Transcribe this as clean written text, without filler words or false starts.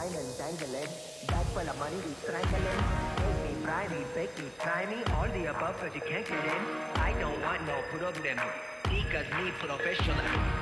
line and dangling. Bag full of money, we strangling. Make me, fry me, bake me, try me. All the above, cause you can't get in. I don't want no problem. Because me professional.